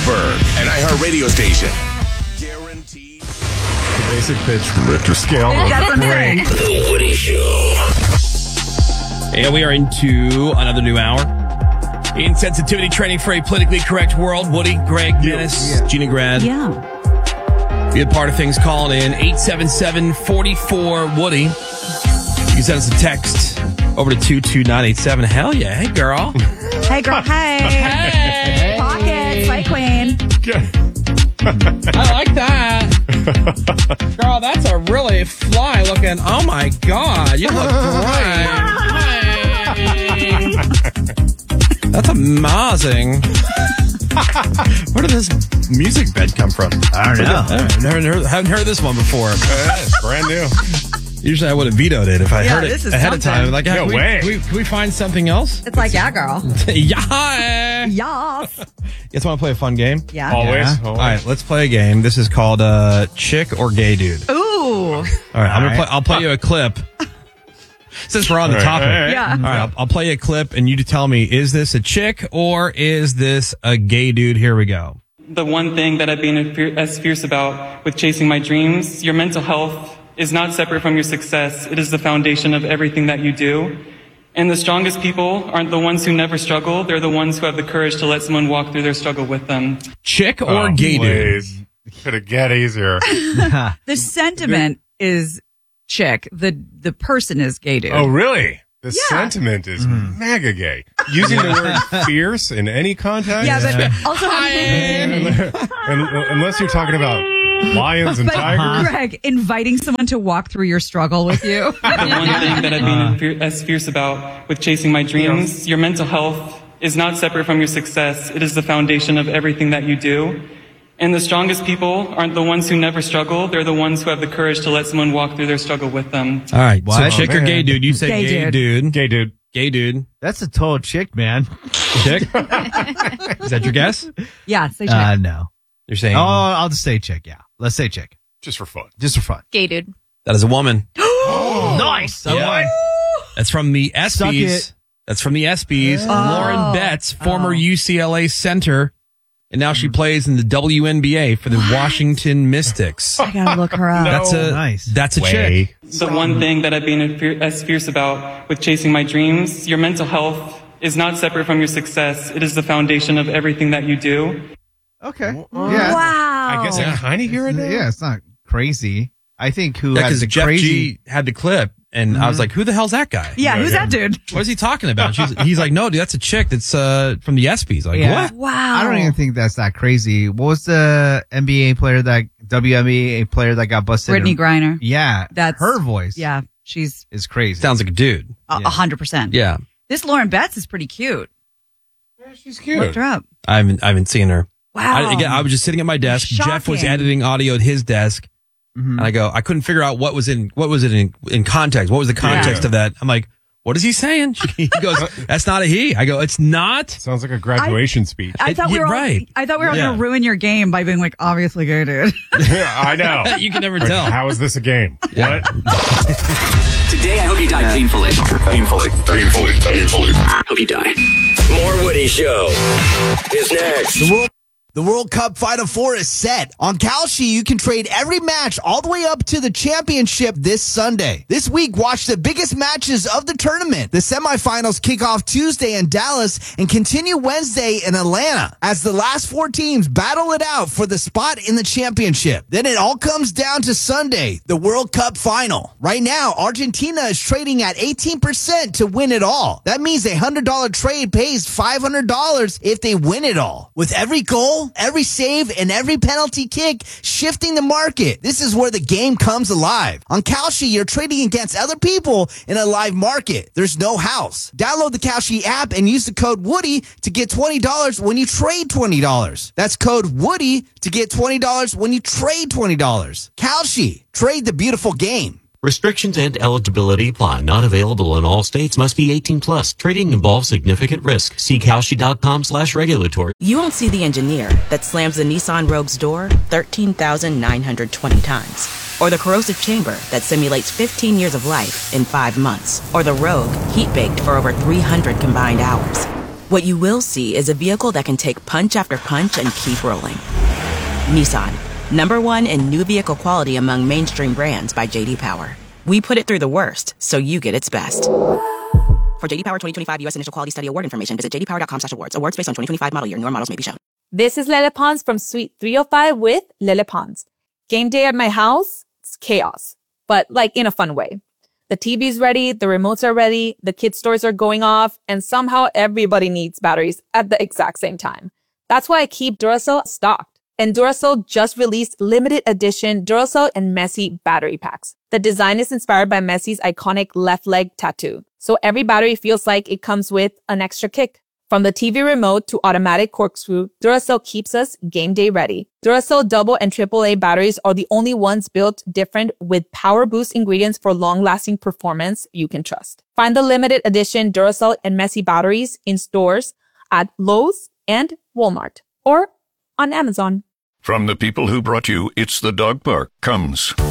Pittsburgh, an iHeartRadio station. Guaranteed. The basic pitch Richter scale. That's great. The Woody Show. And we are into another new hour. Insensitivity training for a politically correct world. Woody, Greg, Dennis, Gina Grad. Yeah. Be a part of things. Call in 877-44-WOODY. You can send us a text over to 22987. Hell yeah. Hey, girl. Hey, girl. Hey. Pockets. White queen. I like that. Girl, that's a really fly looking. Oh, my God. You look great. That's amazing. Where did this music bed come from? I don't know. Haven't heard this one before. It's brand new. Usually I would have vetoed it if I heard this it is ahead of time. something. Like, No way. Can we find something else? It's like, yeah, girl. Yeah. Yes. You guys want to play a fun game? Yeah. Always. Yeah. All right, let's play a game. This is called Chick or Gay Dude. Ooh. All right, I'll play you a clip. Since we're on the topic. Yeah. All right, I'll play you a clip and you to tell me, is this a chick or is this a gay dude? Here we go. The one thing that I've been as fierce about with chasing my dreams, your mental health is not separate from your success. It is the foundation of everything that you do. And the strongest people aren't the ones who never struggle. They're the ones who have the courage to let someone walk through their struggle with them. Chick or gay dude? Could it get easier? The sentiment is chick. The person is gay dude. Oh, really? The sentiment is mega gay. Using the word fierce in any context? Yeah, but also unless you're talking about lions and tigers. Greg, inviting someone to walk through your struggle with you. The one thing that I've been as fierce about with chasing my dreams, your mental health is not separate from your success. It is the foundation of everything that you do. And the strongest people aren't the ones who never struggle. They're the ones who have the courage to let someone walk through their struggle with them. All right, so chick or gay dude? You say Gay gay dude. dude. Gay dude. Gay dude. That's a total chick, man. Chick? Is that your guess? Yeah, say chick. No. You're saying I'll just say chick, yeah. Let's say chick. Just for fun. Just for fun. Gay dude. that is a woman. Nice. Yeah. That's from the Suck ESPYs. it. That's from the ESPYs. Lauren Betts, former UCLA center. And now she plays in the WNBA for the Washington Mystics. I gotta look her up. That's a chick. The one thing that I've been as fierce about with chasing my dreams, your mental health is not separate from your success. It is the foundation of everything that you do. Okay. Yeah. Wow. I guess I kind of hear it now. Yeah, it's not crazy. I think who has Because the Jeff crazy... G had the clip, and I was like, who the hell's that guy? Yeah, who's that dude? What is he talking about? He's like, no, dude, that's a chick that's from the ESPYs. Like, Yeah. what? Wow. I don't even think that's that crazy. What was the WNBA player that got busted? Brittany Griner. Yeah. That's her voice. Yeah, she's is crazy. Sounds like a dude. 100%. Yeah. This Lauren Betts is pretty cute. Yeah, she's cute. Looked her up. I haven't seen her. Wow. I was just sitting at my desk. Jeff was Shocking. editing audio at his desk. And I couldn't figure out what was it in context. What was the context of that? I'm like, what is he saying? He goes, that's not a he. I go, it's not. Sounds like a graduation speech. I thought we were right. I thought we were Yeah. going to ruin your game by being like, obviously gay dude. I know. You can never Like, tell. how is this a game? Yeah. What? Today, I hope you die painfully. Painfully. Hope you die. More Woody Show is next. The World Cup Final Four is set. On Kalshi, you can trade every match all the way up to the championship this Sunday. This week, watch the biggest matches of the tournament. The semifinals kick off Tuesday in Dallas and continue Wednesday in Atlanta as the last four teams battle it out for the spot in the championship. Then it all comes down to Sunday, the World Cup Final. Right now, Argentina is trading at 18% to win it all. That means a $100 trade pays $500 if they win it all. With every goal, every save, and every penalty kick shifting the market. This is where the game comes alive. On Kalshi, you're trading against other people in a live market. There's no house. Download the Kalshi app and use the code Woody to get $20 when you trade $20. That's code Woody to get $20 when you trade $20. Kalshi. Trade the beautiful game. Restrictions and eligibility apply. Not available in all states. Must be 18 plus. Trading involves significant risk. See Kalshi.com/regulatory. You won't see the engineer that slams the Nissan Rogue's door 13,920 times. Or the corrosive chamber that simulates 15 years of life in 5 months. Or the Rogue heat baked for over 300 combined hours. What you will see is a vehicle that can take punch after punch and keep rolling. Nissan, #1 in new vehicle quality among mainstream brands by J.D. Power. We put it through the worst, so you get its best. For J.D. Power 2025 U.S. Initial Quality Study Award information, visit jdpower.com/awards. Awards based on 2025 model year. Newer models may be shown. This is Lele Pons from Suite 305 with Lele Pons. Game day at my house, it's chaos, but like in a fun way. The TV's ready, the remotes are ready, the kids' toys are going off, and somehow everybody needs batteries at the exact same time. That's why I keep Duracell stocked. And Duracell just released limited edition Duracell and Messi battery packs. The design is inspired by Messi's iconic left leg tattoo. So every battery feels like it comes with an extra kick. From the TV remote to automatic corkscrew, Duracell keeps us game day ready. Duracell double and AAA batteries are the only ones built different with power boost ingredients for long-lasting performance you can trust. Find the limited edition Duracell and Messi batteries in stores at Lowe's and Walmart or on Amazon. From the people who brought you It's the Dog Park comes